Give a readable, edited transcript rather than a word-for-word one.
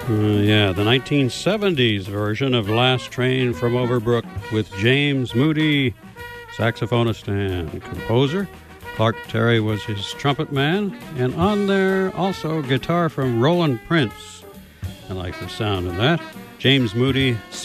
Yeah, the 1970s version of Last Train from Overbrook with James Moody, saxophonist and composer. Clark Terry was his trumpet man, and on there also guitar from Roland Prince. I like the sound of that. James Moody